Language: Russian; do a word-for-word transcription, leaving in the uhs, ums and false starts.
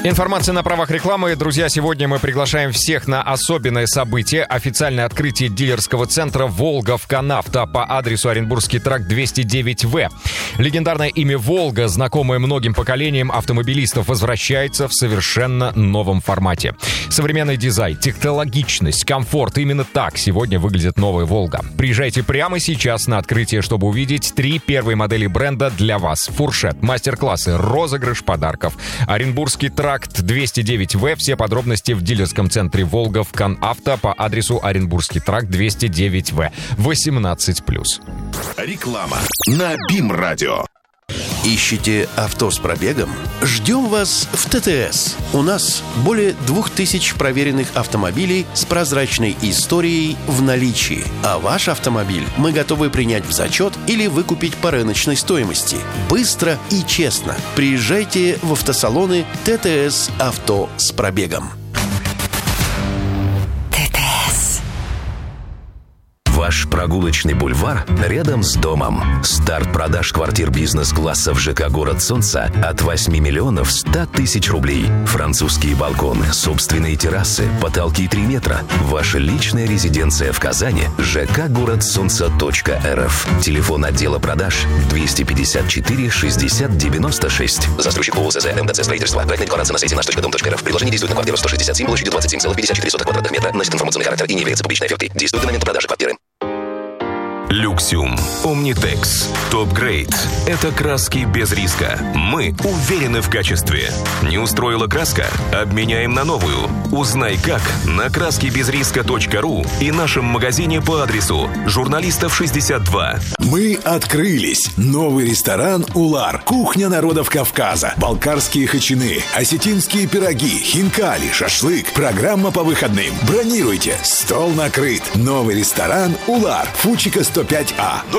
Информация на правах рекламы. Друзья, сегодня мы приглашаем всех на особенное событие. Официальное открытие дилерского центра «Волга» в Канавто по адресу Оренбургский тракт двести девять вэ. Легендарное имя «Волга», знакомое многим поколениям автомобилистов, возвращается в совершенно новом формате. Современный дизайн, технологичность, комфорт. Именно так сегодня выглядит новая «Волга». Приезжайте прямо сейчас на открытие, чтобы увидеть три первые модели бренда для вас. Фуршет, мастер-классы, розыгрыш подарков. Оренбургский тракт двести девять вэ. Все подробности в дилерском центре «Волга» в Канавто по адресу Оренбургский тракт двести девять вэ. восемнадцать плюс. Реклама на БИМ-радио. Ищете авто с пробегом? Ждем вас в ТТС. У нас более двух тысяч проверенных автомобилей с прозрачной историей в наличии. А ваш автомобиль мы готовы принять в зачет или выкупить по рыночной стоимости. Быстро и честно. Приезжайте в автосалоны ТТС «Авто с пробегом». Ваш прогулочный бульвар рядом с домом. Старт продаж квартир бизнес-класса в ЖК «Город Солнца» от восьми миллионов ста тысяч рублей. Французские балконы, собственные террасы, потолки три метра. Ваша личная резиденция в Казани. ЖК «Город Солнца точка эр эф». Телефон отдела продаж двести пятьдесят четыре шестьдесят девяносто шесть. Застройщик ООО ЗЗ МДЦ строительство. Проектная декларация на сайте наш точка дом точка эр эф. Предложение действует на квартиру сто шестьдесят семь, площадью двадцать семь целых пятьдесят четыре сотых квадратных метра. Носит информационный характер и не является публичной офертой. Действует до момента продажи квартиры. Люксиум, Омнитекс, Топ-Грейд. Это краски без риска. Мы уверены в качестве. Не устроила краска? Обменяем на новую. Узнай как на краски без риска точка ру и нашем магазине по адресу Журналистов шестьдесят два. Мы открылись. Новый ресторан «Улар». Кухня народов Кавказа. Балкарские хачины, осетинские пироги, хинкали, шашлык. Программа по выходным. Бронируйте. Стол накрыт. Новый ресторан «Улар». Фучика сто пять А.